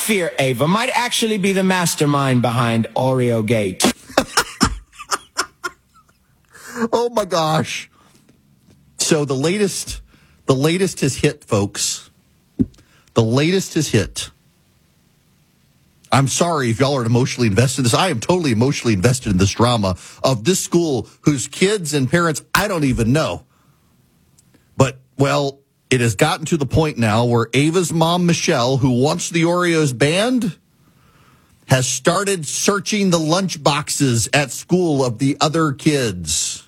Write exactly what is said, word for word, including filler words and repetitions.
fear, Ava might actually be the mastermind behind Oreo Gate. Oh my gosh. So the latest, the latest has hit, folks. The latest has hit. I'm sorry if y'all are emotionally invested in this. I am totally emotionally invested in this drama of this school whose kids and parents I don't even know. But, well, it has gotten to the point now where Ava's mom, Michelle, who wants the Oreos banned, has started searching the lunch boxes at school of the other kids.